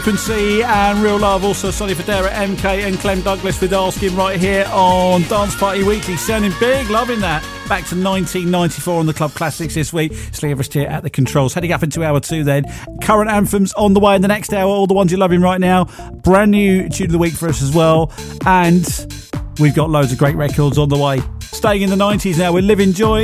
Frequency and Real Love, also Sonny Fodera, MK and Clem Douglas with Asking right here on Dance Party Weekly. Sounding big, loving that. Back to 1994 on the Club Classics this week. It's Lee Everest here at the controls. Heading up into hour 2 then. Current anthems on the way in the next hour, all the ones you're loving right now. Brand new tune of the week for us as well. And we've got loads of great records on the way. Staying in the 90s now with Living Joy.